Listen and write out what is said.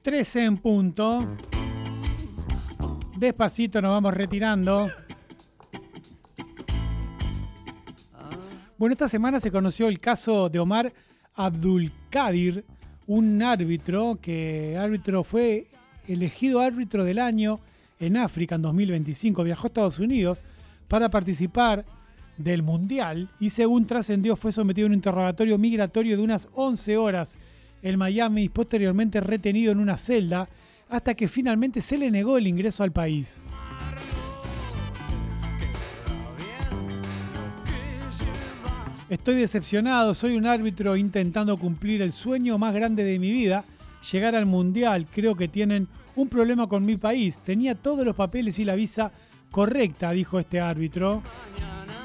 13 en punto. Despacito nos vamos retirando. Bueno, esta semana se conoció el caso de Omar Abdulkadir, un árbitro fue elegido árbitro del año en África en 2025. Viajó a Estados Unidos para participar del Mundial y, según trascendió, fue sometido a un interrogatorio migratorio de unas 11 horas en Miami y posteriormente retenido en una celda hasta que finalmente se le negó el ingreso al país. Estoy decepcionado, soy un árbitro intentando cumplir el sueño más grande de mi vida, llegar al Mundial. Creo que tienen un problema con mi país. Tenía todos los papeles y la visa correcta, dijo este árbitro.